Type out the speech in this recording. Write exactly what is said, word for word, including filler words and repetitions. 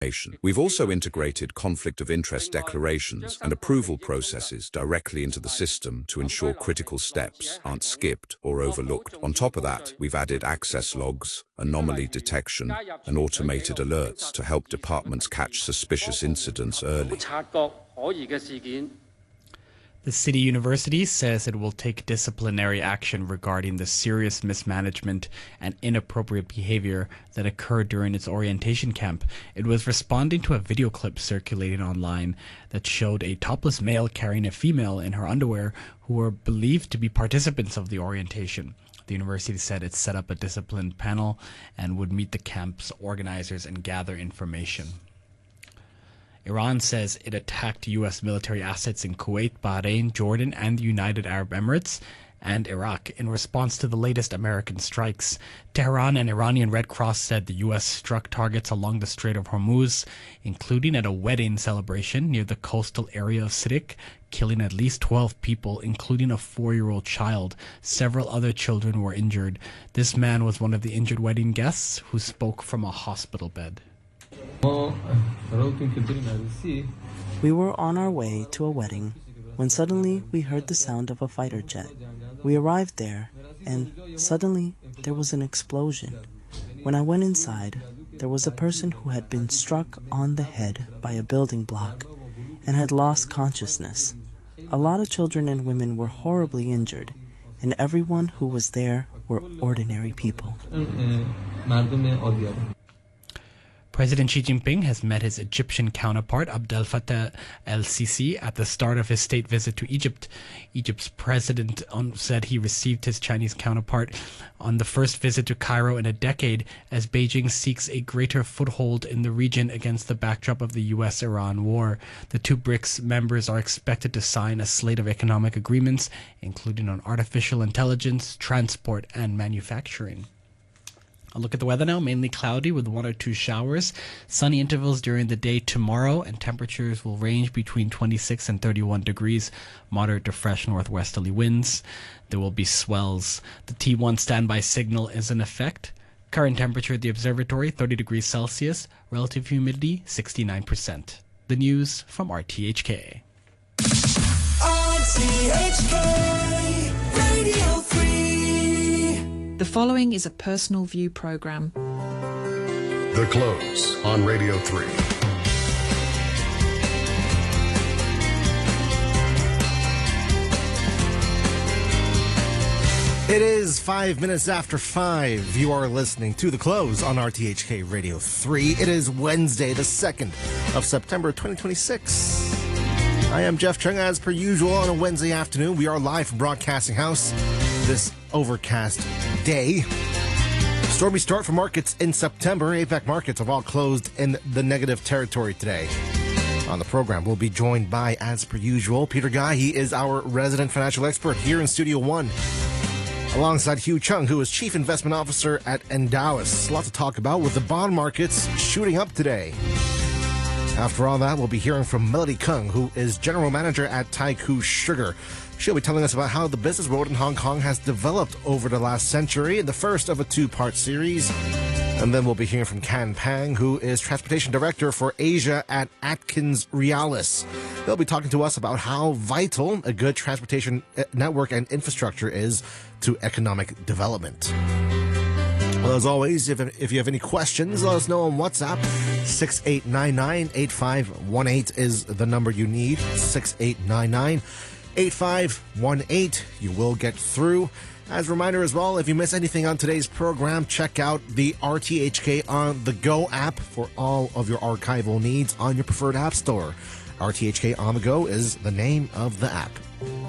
We've also integrated conflict of interest declarations and approval processes directly into the system to ensure critical steps aren't skipped or overlooked. On top of that, we've added access logs, anomaly detection, and automated alerts to help departments catch suspicious incidents early. The City University says it will take disciplinary action regarding the serious mismanagement and inappropriate behavior that occurred during its orientation camp. It was responding to a video clip circulating online that showed a topless male carrying a female in her underwear who were believed to be participants of the orientation. The university said it set up a discipline panel and would meet the camp's organizers and gather information. Iran says it attacked U S military assets in Kuwait, Bahrain, Jordan, and the United Arab Emirates and Iraq in response to the latest American strikes. Tehran and Iranian Red Cross said the U S struck targets along the Strait of Hormuz, including at a wedding celebration near the coastal area of Sirik, killing at least twelve people, including a four-year-old child. Several other children were injured. This man was one of the injured wedding guests who spoke from a hospital bed. We were on our way to a wedding when suddenly we heard the sound of a fighter jet. We arrived there, and suddenly there was an explosion. When I went inside, there was a person who had been struck on the head by a building block and had lost consciousness. A lot of children and women were horribly injured, and everyone who was there were ordinary people. President Xi Jinping has met his Egyptian counterpart Abdel Fattah el-Sisi at the start of his state visit to Egypt. Egypt's president said he received his Chinese counterpart on the first visit to Cairo in a decade as Beijing seeks a greater foothold in the region against the backdrop of the U S Iran war. The two BRICS members are expected to sign a slate of economic agreements, including on artificial intelligence, transport, and manufacturing. A look at the weather now, mainly cloudy with one or two showers. Sunny intervals during the day tomorrow, and temperatures will range between twenty-six and thirty-one degrees. Moderate to fresh northwesterly winds. There will be swells. The T one standby signal is in effect. Current temperature at the observatory, thirty degrees Celsius. Relative humidity, sixty-nine percent. The news from R T H K. R T H K Radio three. The following is a personal view program. The Close on Radio three. It is five minutes after five. You are listening to The Close on R T H K Radio three. It is Wednesday, the second of September, twenty twenty-six. I am Jeff Chung, as per usual, on a Wednesday afternoon. We are live from Broadcasting House this overcast day. Stormy start for markets in September. A PAC markets have all closed in the negative territory today. On the program, we'll be joined by, as per usual, Peter Guy. He is our resident financial expert here in Studio One, alongside Hugh Chung, who is Chief Investment Officer at Endowus. A lot to talk about with the bond markets shooting up today. After all that, we'll be hearing from Melody Kung, who is General Manager at Taikoo Sugar. She'll be telling us about how the business world in Hong Kong has developed over the last century, in the first of a two-part series. And then we'll be hearing from Can Pang, who is Transportation Director for Asia at Atkins Realis. They'll be talking to us about how vital a good transportation network and infrastructure is to economic development. Well, as always, if, if you have any questions, let us know on WhatsApp. six eight nine nine, eight five one eight is the number you need. six eight nine nine, eight five one eight. You will get through. As a reminder as well, if you miss anything on today's program, check out the R T H K On The Go app for all of your archival needs on your preferred app store. R T H K On The Go is the name of the app.